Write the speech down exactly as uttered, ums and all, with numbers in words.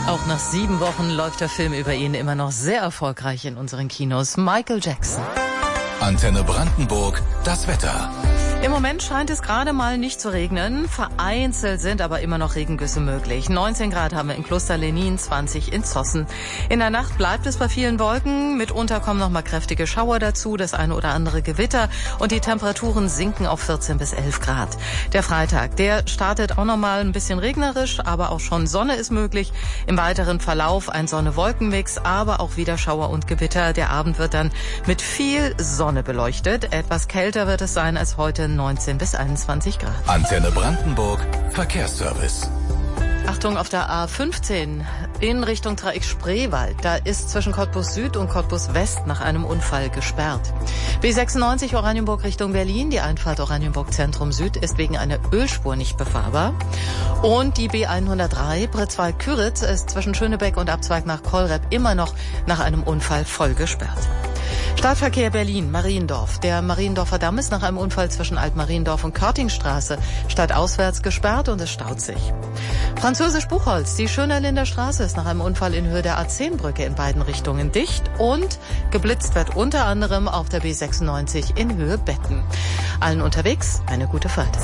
Auch nach sieben Wochen läuft der Film über ihn immer noch sehr erfolgreich in unseren Kinos. Michael Jackson. Antenne Brandenburg, das Wetter. Im Moment scheint es gerade mal nicht zu regnen. Vereinzelt sind aber immer noch Regengüsse möglich. neunzehn Grad haben wir in Kloster-Lenin, zwanzig in Zossen. In der Nacht bleibt es bei vielen Wolken. Mitunter kommen noch mal kräftige Schauer dazu, das eine oder andere Gewitter. Und die Temperaturen sinken auf vierzehn bis elf Grad. Der Freitag, der startet auch noch mal ein bisschen regnerisch, aber auch schon Sonne ist möglich. Im weiteren Verlauf ein Sonne-Wolken-Mix, aber auch wieder Schauer und Gewitter. Der Abend wird dann mit viel Sonne beleuchtet. Etwas kälter wird es sein als heute, neunzehn bis einundzwanzig Grad. Antenne Brandenburg, Verkehrsservice. Achtung, auf der A fünfzehn in Richtung Dreieck Spreewald. Da ist zwischen Cottbus Süd und Cottbus West nach einem Unfall gesperrt. B sechsundneunzig Oranienburg Richtung Berlin. Die Einfahrt Oranienburg Zentrum Süd ist wegen einer Ölspur nicht befahrbar. Und die B hundertdrei Pritzwalk-Küritz ist zwischen Schönebeck und Abzweig nach Kollrep immer noch nach einem Unfall voll gesperrt. Stadtverkehr Berlin, Mariendorf. Der Mariendorfer Damm ist nach einem Unfall zwischen Altmariendorf und Körtingstraße stadtauswärts gesperrt und es staut sich. Französisch Buchholz, die Schönerlinder Straße ist nach einem Unfall in Höhe der A zehn Brücke in beiden Richtungen dicht und geblitzt wird unter anderem auf der B sechsundneunzig in Höhe Betten. Allen unterwegs eine gute Fahrt.